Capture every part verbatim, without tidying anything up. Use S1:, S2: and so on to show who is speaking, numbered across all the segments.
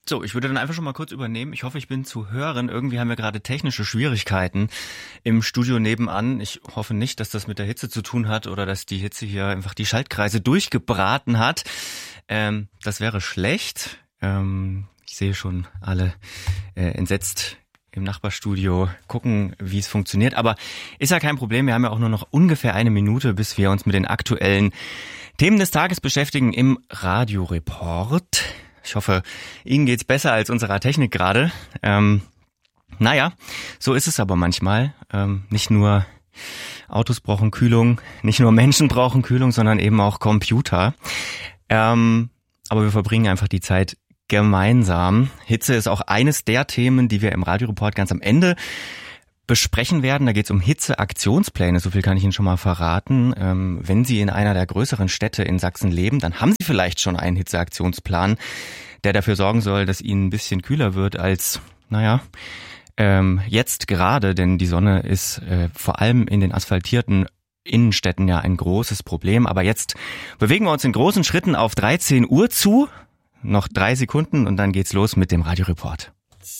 S1: So, ich würde dann einfach schon mal kurz übernehmen. Ich hoffe, ich bin zu hören. Irgendwie haben wir gerade technische Schwierigkeiten im Studio nebenan. Ich hoffe nicht, dass das mit der Hitze zu tun hat oder dass die Hitze hier einfach die Schaltkreise durchgebraten hat. Ähm, das wäre schlecht. Ähm, ich sehe schon alle äh, entsetzt im Nachbarstudio gucken, wie es funktioniert. Aber ist ja kein Problem. Wir haben ja auch nur noch ungefähr eine Minute, bis wir uns mit den aktuellen Themen des Tages beschäftigen im Radioreport. Ich hoffe, Ihnen geht's besser als unserer Technik gerade. Ähm, naja, so ist es aber manchmal. Ähm, nicht nur Autos brauchen Kühlung, nicht nur Menschen brauchen Kühlung, sondern eben auch Computer. Ähm, aber wir verbringen einfach die Zeit gemeinsam. Hitze ist auch eines der Themen, die wir im Radioreport ganz am Ende besprechen werden. Da geht es um Hitzeaktionspläne, so viel kann ich Ihnen schon mal verraten. Ähm, wenn Sie in einer der größeren Städte in Sachsen leben, dann haben Sie vielleicht schon einen Hitzeaktionsplan, der dafür sorgen soll, dass Ihnen ein bisschen kühler wird als, naja, ähm, jetzt gerade, denn die Sonne ist äh, vor allem in den asphaltierten Innenstädten ja ein großes Problem. Aber jetzt bewegen wir uns in großen Schritten auf dreizehn Uhr zu. Noch drei Sekunden und dann geht's los mit dem Radioreport.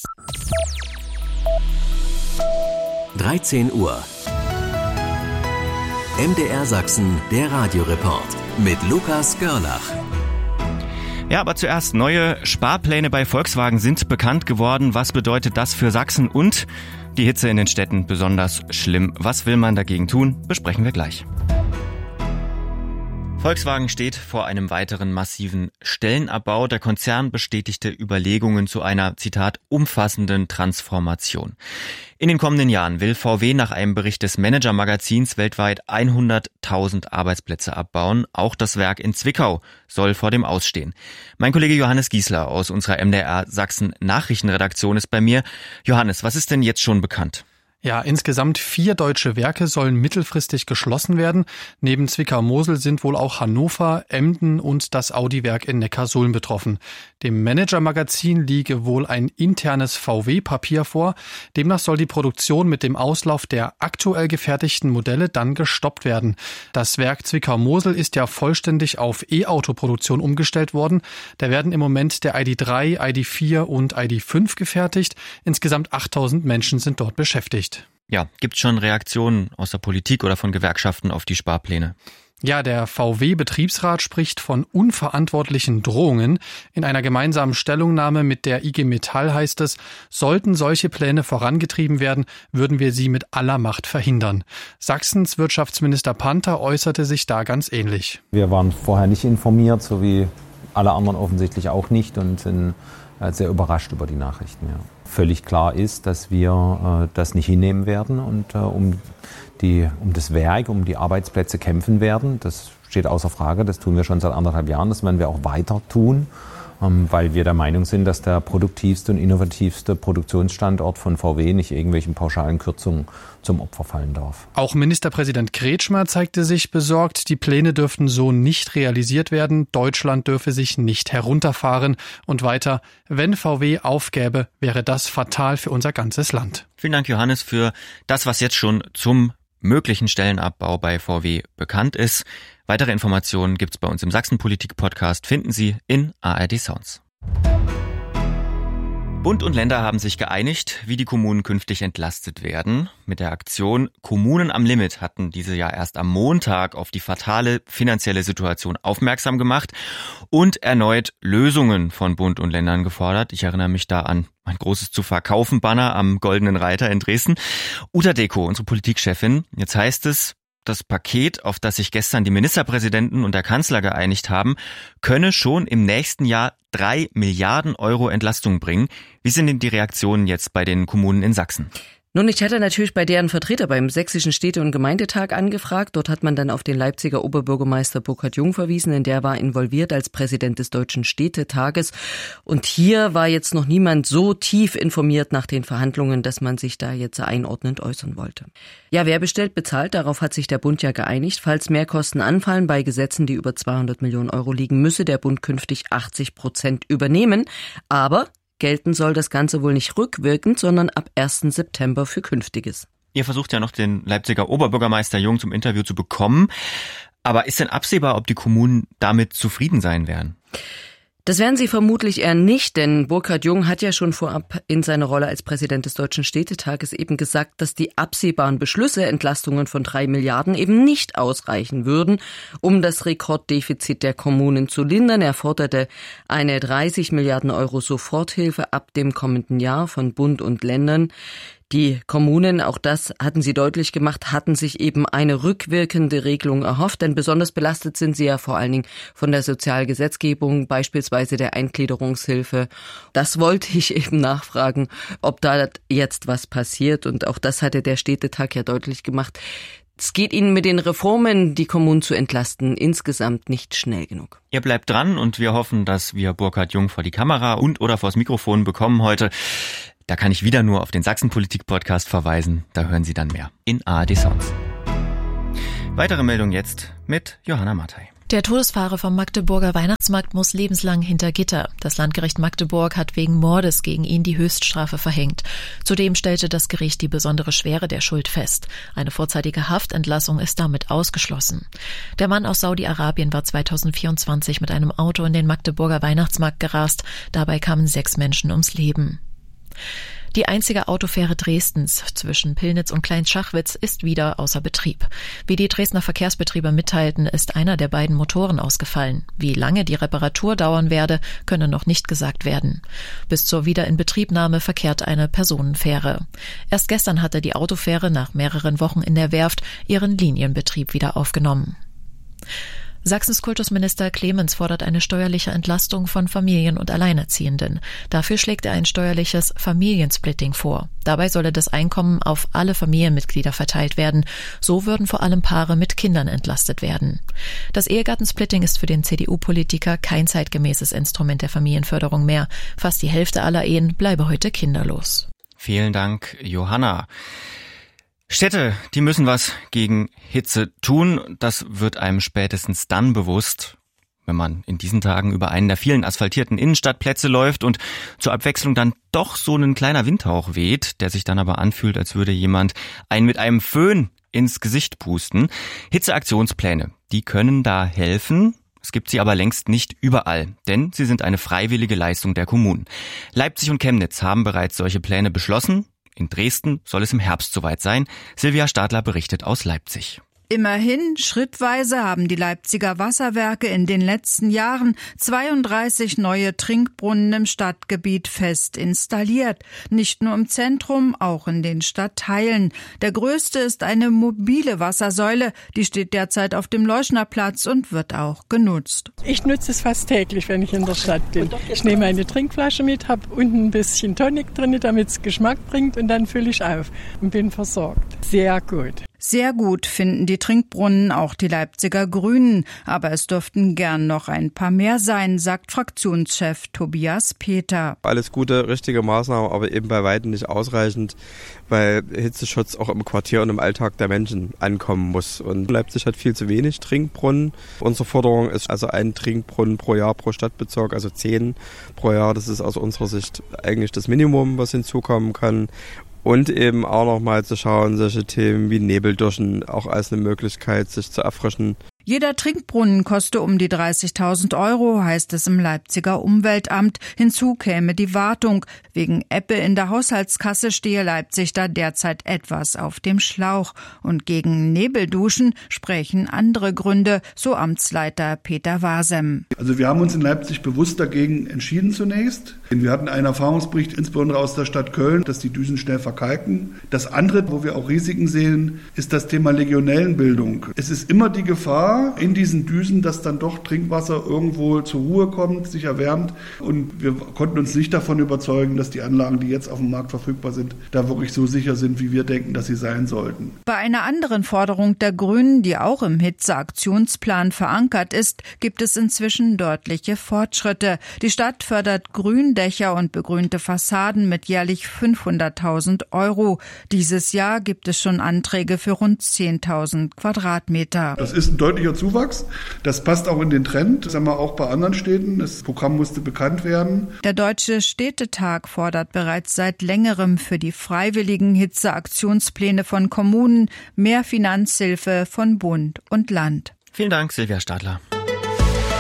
S2: dreizehn Uhr. M D R Sachsen, der Radioreport mit Lukas Görlach.
S1: Ja, aber zuerst, neue Sparpläne bei Volkswagen sind bekannt geworden. Was bedeutet das für Sachsen und die Hitze in den Städten besonders schlimm? Was will man dagegen tun? Besprechen wir gleich. Volkswagen steht vor einem weiteren massiven Stellenabbau. Der Konzern bestätigte Überlegungen zu einer, Zitat, umfassenden Transformation. In den kommenden Jahren will V W nach einem Bericht des Manager-Magazins weltweit hunderttausend Arbeitsplätze abbauen. Auch das Werk in Zwickau soll vor dem Ausstehen. Mein Kollege Johannes Giesler aus unserer M D R Sachsen Nachrichtenredaktion ist bei mir. Johannes, was ist denn jetzt schon bekannt?
S3: Ja, insgesamt vier deutsche Werke sollen mittelfristig geschlossen werden. Neben Zwickau-Mosel sind wohl auch Hannover, Emden und das Audi-Werk in Neckarsulm betroffen. Dem Manager-Magazin liege wohl ein internes V W-Papier vor. Demnach soll die Produktion mit dem Auslauf der aktuell gefertigten Modelle dann gestoppt werden. Das Werk Zwickau-Mosel ist ja vollständig auf E-Auto-Produktion umgestellt worden. Da werden im Moment der I D drei, I D vier und I D fünf gefertigt. Insgesamt achttausend Menschen sind dort beschäftigt.
S1: Ja, gibt's schon Reaktionen aus der Politik oder von Gewerkschaften auf die Sparpläne?
S3: Ja, der V W-Betriebsrat spricht von unverantwortlichen Drohungen. In einer gemeinsamen Stellungnahme mit der I G Metall heißt es, sollten solche Pläne vorangetrieben werden, würden wir sie mit aller Macht verhindern. Sachsens Wirtschaftsminister Panther äußerte sich da ganz ähnlich.
S4: Wir waren vorher nicht informiert, so wie alle anderen offensichtlich auch nicht und sind sehr überrascht über die Nachrichten. Ja. Völlig klar ist, dass wir äh, das nicht hinnehmen werden und äh, um, die, um das Werk, um die Arbeitsplätze kämpfen werden. Das steht außer Frage, das tun wir schon seit anderthalb Jahren, das werden wir auch weiter tun, ähm, weil wir der Meinung sind, dass der produktivste und innovativste Produktionsstandort von V W nicht irgendwelchen pauschalen Kürzungen zum Opfer fallen darf.
S3: Auch Ministerpräsident Kretschmer zeigte sich besorgt, die Pläne dürften so nicht realisiert werden, Deutschland dürfe sich nicht herunterfahren und weiter, wenn V W aufgäbe, wäre das fatal für unser ganzes Land.
S1: Vielen Dank, Johannes, für das, was jetzt schon zum möglichen Stellenabbau bei V W bekannt ist. Weitere Informationen gibt's bei uns im Sachsen-Politik-Podcast, finden Sie in A R D Sounds. Bund und Länder haben sich geeinigt, wie die Kommunen künftig entlastet werden. Mit der Aktion Kommunen am Limit hatten diese ja erst am Montag auf die fatale finanzielle Situation aufmerksam gemacht und erneut Lösungen von Bund und Ländern gefordert. Ich erinnere mich da an mein großes zu verkaufen Banner am Goldenen Reiter in Dresden. Uta Deko, unsere Politikchefin, jetzt heißt es, das Paket, auf das sich gestern die Ministerpräsidenten und der Kanzler geeinigt haben, könne schon im nächsten Jahr drei Milliarden Euro Entlastung bringen. Wie sind denn die Reaktionen jetzt bei den Kommunen in Sachsen?
S5: Nun, ich hatte natürlich bei deren Vertreter beim Sächsischen Städte- und Gemeindetag angefragt. Dort hat man dann auf den Leipziger Oberbürgermeister Burkhard Jung verwiesen, denn der war involviert als Präsident des Deutschen Städtetages. Und hier war jetzt noch niemand so tief informiert nach den Verhandlungen, dass man sich da jetzt einordnend äußern wollte. Ja, wer bestellt, bezahlt. Darauf hat sich der Bund ja geeinigt. Falls Mehrkosten anfallen bei Gesetzen, die über zweihundert Millionen Euro liegen, müsse der Bund künftig achtzig Prozent übernehmen. Aber gelten soll das Ganze wohl nicht rückwirkend, sondern ab ersten September für Künftiges.
S1: Ihr versucht ja noch den Leipziger Oberbürgermeister Jung zum Interview zu bekommen. Aber ist denn absehbar, ob die Kommunen damit zufrieden sein werden?
S5: Das werden Sie vermutlich eher nicht, denn Burkhard Jung hat ja schon vorab in seiner Rolle als Präsident des Deutschen Städtetages eben gesagt, dass die absehbaren Beschlüsse, Entlastungen von drei Milliarden, eben nicht ausreichen würden, um das Rekorddefizit der Kommunen zu lindern. Er forderte eine dreißig Milliarden Euro Soforthilfe ab dem kommenden Jahr von Bund und Ländern. Die Kommunen, auch das hatten sie deutlich gemacht, hatten sich eben eine rückwirkende Regelung erhofft, denn besonders belastet sind sie ja vor allen Dingen von der Sozialgesetzgebung, beispielsweise der Eingliederungshilfe. Das wollte ich eben nachfragen, ob da jetzt was passiert, und auch das hatte der Städtetag ja deutlich gemacht. Es geht Ihnen mit den Reformen, die Kommunen zu entlasten, insgesamt nicht schnell genug.
S1: Ihr bleibt dran und wir hoffen, dass wir Burkhard Jung vor die Kamera und oder vors Mikrofon bekommen heute. Da kann ich wieder nur auf den Sachsen-Politik-Podcast verweisen. Da hören Sie dann mehr in A R D Sounds. Weitere Meldung jetzt mit Johanna Mattei.
S6: Der Todesfahrer vom Magdeburger Weihnachtsmarkt muss lebenslang hinter Gitter. Das Landgericht Magdeburg hat wegen Mordes gegen ihn die Höchststrafe verhängt. Zudem stellte das Gericht die besondere Schwere der Schuld fest. Eine vorzeitige Haftentlassung ist damit ausgeschlossen. Der Mann aus Saudi-Arabien war zweitausendvierundzwanzig mit einem Auto in den Magdeburger Weihnachtsmarkt gerast. Dabei kamen sechs Menschen ums Leben. Die einzige Autofähre Dresdens zwischen Pillnitz und Kleinschachwitz ist wieder außer Betrieb. Wie die Dresdner Verkehrsbetriebe mitteilten, ist einer der beiden Motoren ausgefallen. Wie lange die Reparatur dauern werde, könne noch nicht gesagt werden. Bis zur Wiederinbetriebnahme verkehrt eine Personenfähre. Erst gestern hatte die Autofähre nach mehreren Wochen in der Werft ihren Linienbetrieb wieder aufgenommen. Sachsens Kultusminister Clemens fordert eine steuerliche Entlastung von Familien und Alleinerziehenden. Dafür schlägt er ein steuerliches Familiensplitting vor. Dabei solle das Einkommen auf alle Familienmitglieder verteilt werden. So würden vor allem Paare mit Kindern entlastet werden. Das Ehegattensplitting ist für den C D U-Politiker kein zeitgemäßes Instrument der Familienförderung mehr. Fast die Hälfte aller Ehen bleibe heute kinderlos.
S1: Vielen Dank, Johanna. Städte, die müssen was gegen Hitze tun. Das wird einem spätestens dann bewusst, wenn man in diesen Tagen über einen der vielen asphaltierten Innenstadtplätze läuft und zur Abwechslung dann doch so ein kleiner Windhauch weht, der sich dann aber anfühlt, als würde jemand einen mit einem Föhn ins Gesicht pusten. Hitzeaktionspläne, die können da helfen. Es gibt sie aber längst nicht überall, denn sie sind eine freiwillige Leistung der Kommunen. Leipzig und Chemnitz haben bereits solche Pläne beschlossen. In Dresden soll es im Herbst soweit sein. Silvia Stadler berichtet aus Leipzig.
S7: Immerhin, schrittweise haben die Leipziger Wasserwerke in den letzten Jahren zweiunddreißig neue Trinkbrunnen im Stadtgebiet fest installiert. Nicht nur im Zentrum, auch in den Stadtteilen. Der größte ist eine mobile Wassersäule, die steht derzeit auf dem Leuschnerplatz und wird auch genutzt.
S8: Ich nutze es fast täglich, wenn ich in der Stadt bin. Ich nehme eine Trinkflasche mit, habe unten ein bisschen Tonic drin, damit es Geschmack bringt, und dann fülle ich auf und bin versorgt. Sehr gut.
S7: Sehr gut finden die Trinkbrunnen auch die Leipziger Grünen. Aber es dürften gern noch ein paar mehr sein, sagt Fraktionschef Tobias Peter.
S9: Alles gute, richtige Maßnahmen, aber eben bei weitem nicht ausreichend, weil Hitzeschutz auch im Quartier und im Alltag der Menschen ankommen muss. Und Leipzig hat viel zu wenig Trinkbrunnen. Unsere Forderung ist also ein Trinkbrunnen pro Jahr pro Stadtbezirk, also zehn pro Jahr. Das ist aus unserer Sicht eigentlich das Minimum, was hinzukommen kann. Und eben auch noch mal zu schauen, solche Themen wie Nebeldurchen auch als eine Möglichkeit, sich zu erfrischen.
S7: Jeder Trinkbrunnen koste um die dreißigtausend Euro, heißt es im Leipziger Umweltamt. Hinzu käme die Wartung. Wegen Ebbe in der Haushaltskasse stehe Leipzig da derzeit etwas auf dem Schlauch. Und gegen Nebelduschen sprechen andere Gründe, so Amtsleiter Peter Wasem.
S10: Also wir haben uns in Leipzig bewusst dagegen entschieden zunächst. Wir hatten einen Erfahrungsbericht, insbesondere aus der Stadt Köln, dass die Düsen schnell verkalken. Das andere, wo wir auch Risiken sehen, ist das Thema Legionellenbildung. Es ist immer die Gefahr in diesen Düsen, dass dann doch Trinkwasser irgendwo zur Ruhe kommt, sich erwärmt. Und wir konnten uns nicht davon überzeugen, dass die Anlagen, die jetzt auf dem Markt verfügbar sind, da wirklich so sicher sind, wie wir denken, dass sie sein sollten.
S7: Bei einer anderen Forderung der Grünen, die auch im Hitzeaktionsplan verankert ist, gibt es inzwischen deutliche Fortschritte. Die Stadt fördert Gründächer und begrünte Fassaden mit jährlich fünfhunderttausend Euro. Dieses Jahr gibt es schon Anträge für rund zehntausend Quadratmeter.
S10: Das ist ein deutlicher Zuwachs. Das passt auch in den Trend. Das haben wir auch bei anderen Städten. Das Programm musste bekannt werden.
S7: Der Deutsche Städtetag fordert bereits seit längerem für die freiwilligen Hitzeaktionspläne von Kommunen mehr Finanzhilfe von Bund und Land.
S1: Vielen Dank, Silvia Stadler.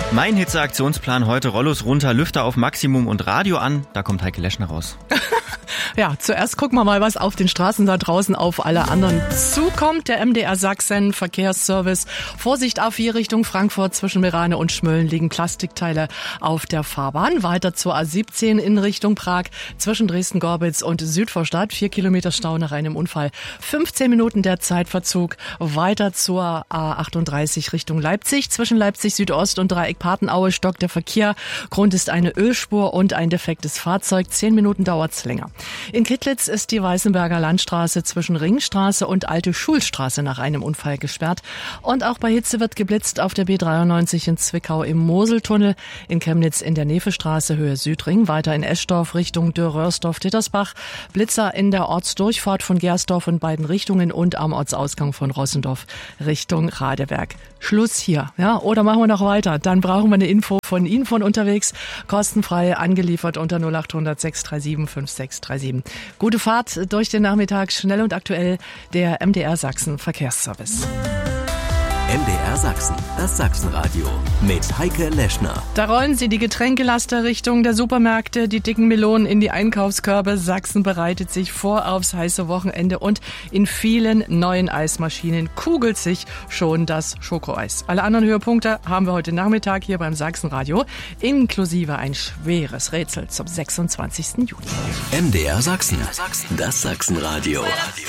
S1: Mein Hitzeaktionsplan heute: Rollos runter, Lüfter auf Maximum und Radio an. Da kommt Heike Leschner raus.
S11: Ja, zuerst gucken wir mal, was auf den Straßen da draußen auf alle anderen zukommt. Der M D R Sachsen Verkehrsservice. Vorsicht A vier Richtung Frankfurt, zwischen Merane und Schmölln liegen Plastikteile auf der Fahrbahn. Weiter zur A siebzehn in Richtung Prag, zwischen Dresden-Gorbitz und Südvorstadt. Vier Kilometer Stau nach einem Unfall. fünfzehn Minuten der Zeitverzug. Weiter zur A achtunddreißig Richtung Leipzig, zwischen Leipzig Südost und Dreieck Patenaue stockt der Verkehr. Grund ist eine Ölspur und ein defektes Fahrzeug. Zehn Minuten dauert's länger. In Kittlitz ist die Weißenberger Landstraße zwischen Ringstraße und Alte Schulstraße nach einem Unfall gesperrt. Und auch bei Hitze wird geblitzt auf der B dreiundneunzig in Zwickau im Moseltunnel, in Chemnitz in der Nefestraße Höhe Südring, weiter in Eschdorf Richtung Dürr-Röhrsdorf-Dittersbach, Blitzer in der Ortsdurchfahrt von Gersdorf in beiden Richtungen und am Ortsausgang von Rossendorf Richtung Radeberg. Schluss hier, ja? Oder machen wir noch weiter? Dann brauchen wir eine Info von Ihnen von unterwegs, kostenfrei angeliefert unter null acht hundert sechs drei sieben fünf sechs drei sieben. Gute Fahrt durch den Nachmittag, schnell und aktuell, der M D R Sachsen Verkehrsservice.
S2: M D R Sachsen, das Sachsenradio mit Heike Leschner.
S11: Da rollen sie die Getränkelaster Richtung der Supermärkte, die dicken Melonen in die Einkaufskörbe. Sachsen bereitet sich vor aufs heiße Wochenende und in vielen neuen Eismaschinen kugelt sich schon das Schokoeis. Alle anderen Höhepunkte haben wir heute Nachmittag hier beim Sachsenradio, inklusive ein schweres Rätsel zum sechsundzwanzigsten Juli.
S2: M D R Sachsen, das Sachsenradio.